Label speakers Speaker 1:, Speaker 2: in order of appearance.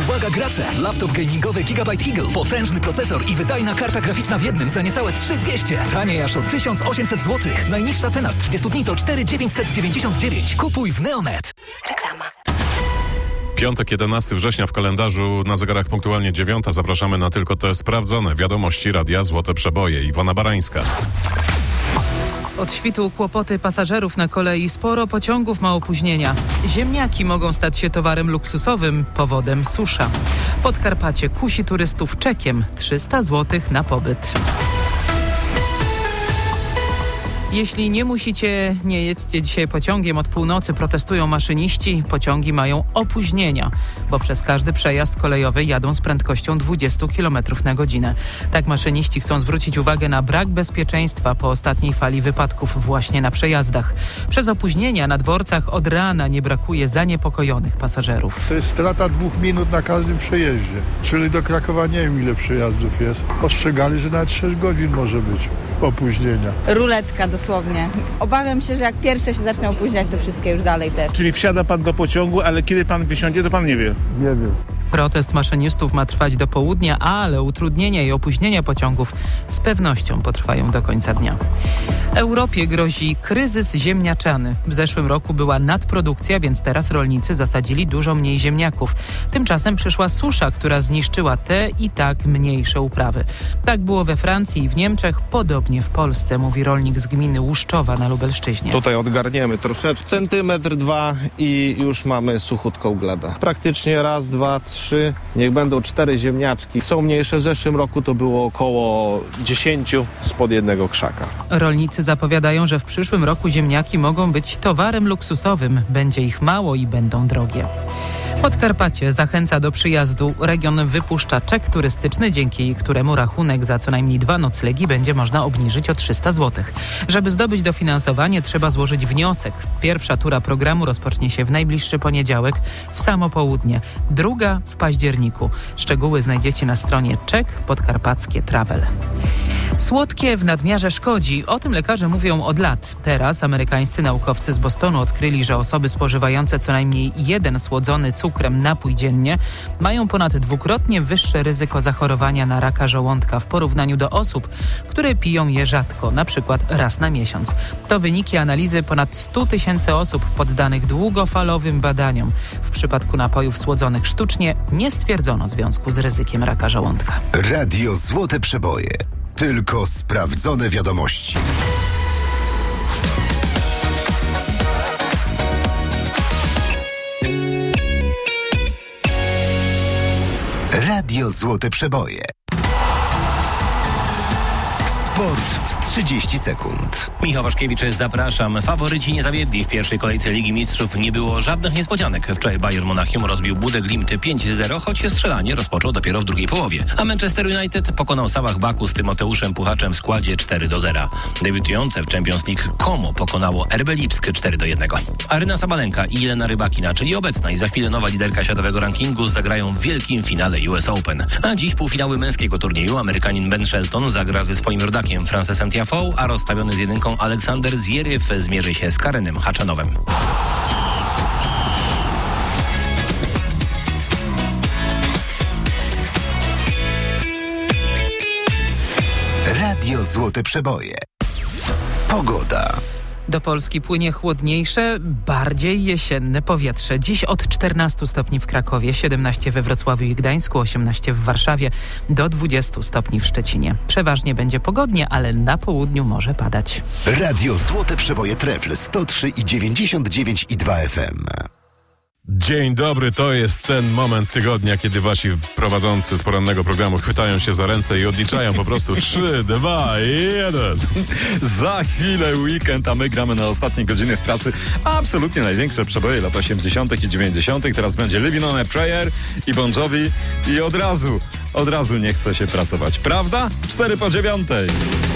Speaker 1: Uwaga gracze! Laptop gamingowy Gigabyte Eagle. Potężny procesor i wydajna karta graficzna w jednym za niecałe 3200. Taniej aż o 1800 zł. Najniższa cena z 30 dni to 4999. Kupuj w Neonet.
Speaker 2: Reklama.
Speaker 3: Piątek, 11 września w kalendarzu, na zegarach punktualnie 9. Zapraszamy na tylko te sprawdzone wiadomości Radia Złote Przeboje. Iwona Barańska.
Speaker 4: Od świtu kłopoty pasażerów na kolei. Sporo pociągów ma opóźnienia. Ziemniaki mogą stać się towarem luksusowym. Powodem susza. Podkarpacie kusi turystów czekiem 300 zł na pobyt. Jeśli nie musicie, nie jedźcie dzisiaj pociągiem. Od północy protestują maszyniści. Pociągi mają opóźnienia, bo przez każdy przejazd kolejowy jadą z prędkością 20 km na godzinę. Tak maszyniści chcą zwrócić uwagę na brak bezpieczeństwa po ostatniej fali wypadków właśnie na przejazdach. Przez opóźnienia na dworcach od rana nie brakuje zaniepokojonych pasażerów.
Speaker 5: To jest strata 2 minut na każdym przejeździe. Czyli do Krakowa nie wiem ile przejazdów jest. Ostrzegali, że nawet 6 godzin może być opóźnienia.
Speaker 6: Ruletka dosłownie. Obawiam się, że jak pierwsze się zaczną opóźniać, to wszystkie już dalej też.
Speaker 7: Czyli wsiada pan do pociągu, ale kiedy pan wysiądzie, to pan nie wie.
Speaker 5: Nie wiem.
Speaker 4: Protest maszynistów ma trwać do południa, ale utrudnienia i opóźnienia pociągów z pewnością potrwają do końca dnia. Europie grozi kryzys ziemniaczany. W zeszłym roku była nadprodukcja, więc teraz rolnicy zasadzili dużo mniej ziemniaków. Tymczasem przyszła susza, która zniszczyła te i tak mniejsze uprawy. Tak było we Francji i w Niemczech, podobnie w Polsce, mówi rolnik z gminy Łuszczowa na Lubelszczyźnie.
Speaker 8: Tutaj odgarniemy troszeczkę, centymetr, 2 i już mamy suchutką glebę. Praktycznie raz, 2, 3, niech będą 4 ziemniaczki. Są mniejsze, w zeszłym roku to było około 10 spod jednego krzaka.
Speaker 4: Rolnicy zapowiadają, że w przyszłym roku ziemniaki mogą być towarem luksusowym. Będzie ich mało i będą drogie. Podkarpacie zachęca do przyjazdu. Region wypuszcza czek turystyczny, dzięki któremu rachunek za co najmniej 2 noclegi będzie można obniżyć o 300 zł. Żeby zdobyć dofinansowanie, trzeba złożyć wniosek. Pierwsza tura programu rozpocznie się w najbliższy poniedziałek w samo południe. Druga w październiku. Szczegóły znajdziecie na stronie Czek Podkarpackie Travel. Słodkie w nadmiarze szkodzi. O tym lekarze mówią od lat. Teraz amerykańscy naukowcy z Bostonu odkryli, że osoby spożywające co najmniej jeden słodzony cukrem napój dziennie mają ponad 2-krotnie wyższe ryzyko zachorowania na raka żołądka w porównaniu do osób, które piją je rzadko, na przykład raz na miesiąc. To wyniki analizy ponad 100 000 osób poddanych długofalowym badaniom. W przypadku napojów słodzonych sztucznie nie stwierdzono związku z ryzykiem raka żołądka.
Speaker 9: Radio Złote Przeboje. Tylko sprawdzone wiadomości. Radio Złote Przeboje. Sport w 30 sekund.
Speaker 10: Michał Waszkiewicz, zapraszam. Faworyci nie zawiedli. W pierwszej kolejce Ligi Mistrzów nie było żadnych niespodzianek. Wczoraj Bayern Monachium rozbił Budę Glimt 5-0, choć strzelanie rozpoczął dopiero w drugiej połowie. A Manchester United pokonał Sabah Baku z Tymoteuszem Puchaczem w składzie 4-0. Debiutujące w Champions League Como pokonało RB Lipsk 4-1. Aryna Sabalenka i Jelena Rybakina, czyli obecna i za chwilę nowa liderka światowego rankingu, zagrają w wielkim finale US Open. A dziś półfinały męskiego turnieju. Amerykanin Ben Shelton zagra ze swoim rodakiem Francesem Tiafoe, a rozstawiony z jedynką Aleksander Zwieryw zmierzy się z Karenem Haczanowem.
Speaker 9: Radio Złote Przeboje. Pogoda.
Speaker 4: Do Polski płynie chłodniejsze, bardziej jesienne powietrze. Dziś od 14 stopni w Krakowie, 17 we Wrocławiu i Gdańsku, 18 w Warszawie, do 20 stopni w Szczecinie. Przeważnie będzie pogodnie, ale na południu może padać.
Speaker 9: Radio Złote Przeboje Trefl 103,99,2 FM.
Speaker 3: Dzień dobry, to jest ten moment tygodnia, kiedy wasi prowadzący z porannego programu chwytają się za ręce i odliczają po prostu 3, 2, 1.
Speaker 11: Za chwilę weekend, a my gramy na ostatniej godziny w pracy absolutnie największe przeboje lat 80. i 90. Teraz będzie Living on a Prayer i Bon Jovi i od razu nie chce się pracować, prawda? 4 po 9.